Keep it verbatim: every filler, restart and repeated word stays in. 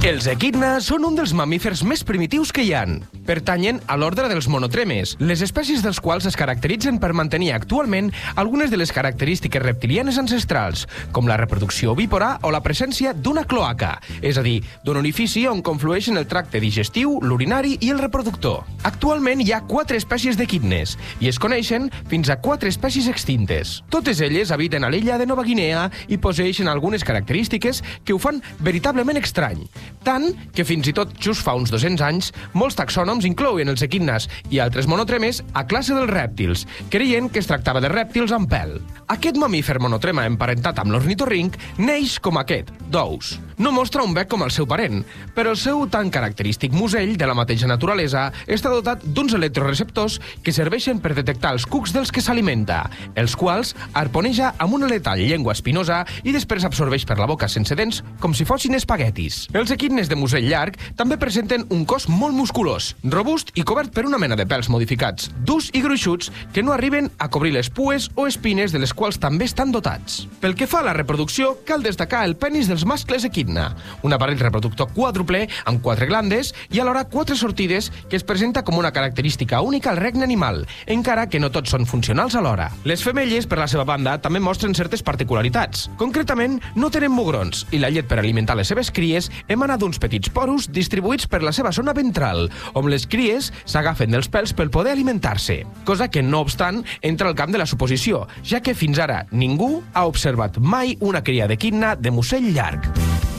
Els equidna són un dels mamífers més primitius que hi han. Pertanyen a l'ordre dels monotremes, les espècies dels quals es caracteritzen per mantenir actualment algunes de les característiques reptilianes ancestrals, com la reproducció ovípora o la presència d'una cloaca, és a dir, d'un orifici on conflueixen el tracte digestiu, l'urinari i el reproductor. Actualment hi ha quatre espècies d'equidnes i es coneixen fins a quatre espècies extintes. Totes elles habiten a l'illa de Nova Guinea i posseeixen algunes característiques que ho fan veritablement estrany. Tant que fins i tot just fa uns dos-cents anys, molts taxònoms inclouen els equidnes i altres monotremes a classe dels rèptils, creient que es tractava de rèptils amb pèl. Aquest mamífer monotrema emparentat amb l'ornitorrinc neix com aquest, d'ous. No mostra un bec com el seu parent, però el seu tan característic musell de la mateixa naturalesa està dotat d'uns electroreceptors que serveixen per detectar els cucs dels que s'alimenta, els quals arponeja amb una letal llengua espinosa i després absorbeix per la boca sense dents com si fossin espaguetis. Els equidnes de musell llarg també presenten un cos molt musculós, robust i cobert per una mena de pèls modificats, durs i gruixuts que no arriben a cobrir les pues o espines de les quals també estan dotats. Pel que fa a la reproducció, cal destacar el penis dels mascles equidna, un aparell reproductor quàdruple amb quatre glandes i alhora quatre sortides que es presenta com una característica única al regne animal, encara que no tots són funcionals alhora. Les femelles, per la seva banda, també mostren certes particularitats. Concretament, no tenen mugrons i la llet per alimentar les seves cries emana d'uns petits porus distribuïts per la seva zona ventral, on les cries s'agafen dels pèls per poder alimentar-se, cosa que, no obstant, entra al camp de la suposició, ja que fins ara ningú ha observat mai una cria d'equidna de musell llarg.